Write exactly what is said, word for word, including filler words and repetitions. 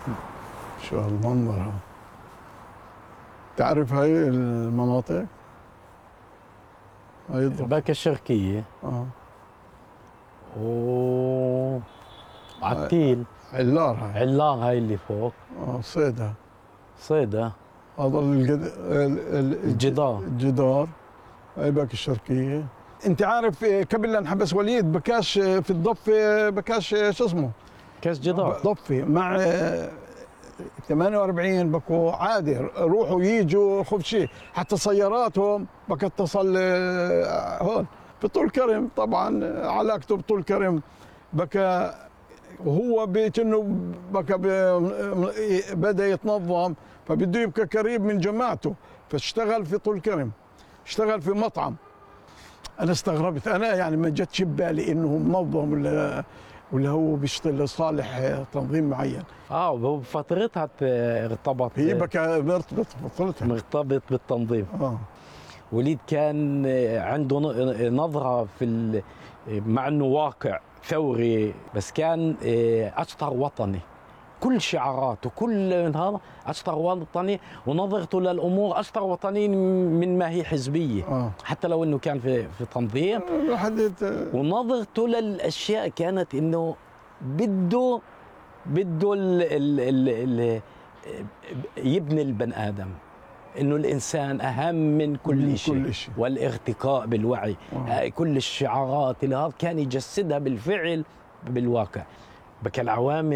شو هالمنظر هذا. تعرف هاي المناطق؟ هاي الضفة. باكا الشرقية. اه و عتيل. علار هاي. علار هاي اللي فوق. اه صيدا. صيدا. هذا الجد... ال... ال... الجدار. الجدار. هاي باكا الشرقية. انت عارف قبل لا انحبس وليد بكاش في الضفة، بكاش شو اسمه؟ كاس جدار. ضفة مع ثمانية وأربعين بكو عادي روحوا ييجوا خف شيء، حتى سياراتهم بكى اتصل هون بطول كرم. طبعا علاقته بطول كرم بكى وهو بكنه بكى بدا يتنظم، فبده يبقى قريب من جماعته، فاشتغل في طول كرم، اشتغل في مطعم. انا استغربت، انا يعني ما جتش ببالي انه منظم ولا ولا هو بيشتغل لصالح تنظيم معين. اه وبفترتها ارتبط. هي بكى مرتبط بفترتها. مرتبط بالتنظيم. اه وليد كان عنده نظرة في ال... مع انه واقع ثوري، بس كان اشطر وطني. كل شعاراته كل هذا اشطر وطني، ونظرته للامور اشطر وطني من ما هي حزبيه. آه. حتى لو انه كان في في تنظيم. ونظرته للاشياء كانت انه بده بده ال ال ال ال يبني البني ادم، انه الانسان اهم من كل من شيء، كل شيء، والارتقاء بالوعي. آه. كل الشعارات اللي هذا كان يجسدها بالفعل بالواقع. بك العوامل